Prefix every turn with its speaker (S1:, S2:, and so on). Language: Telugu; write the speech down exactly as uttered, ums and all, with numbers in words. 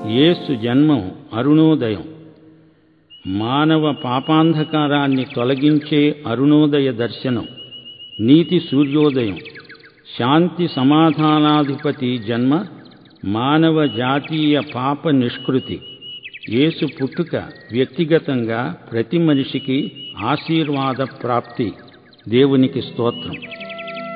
S1: యేసు జన్మం అరుణోదయం. మానవ పాపాంధకారాన్ని తొలగించే అరుణోదయ దర్శనం, నీతి సూర్యోదయం. శాంతి సమాధానాధిపతి జన్మ మానవ జాతీయ పాప నిష్కృతి. యేసు పుట్టుక వ్యక్తిగతంగా ప్రతి మనిషికి ఆశీర్వాద ప్రాప్తి. దేవునికి స్తోత్రం.